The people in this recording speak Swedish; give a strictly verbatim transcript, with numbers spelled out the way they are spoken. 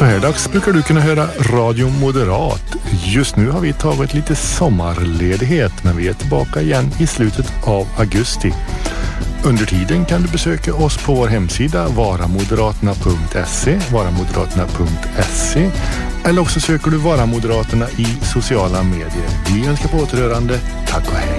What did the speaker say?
Så här dags brukar du kunna höra Radio Moderat. Just nu har vi tagit lite sommarledighet, men vi är tillbaka igen i slutet av augusti. Under tiden kan du besöka oss på vår hemsida varamoderaterna punkt se, varamoderaterna punkt se, eller också söker du Vara Moderaterna i sociala medier. Vi önskar på återhörande. Tack och hej.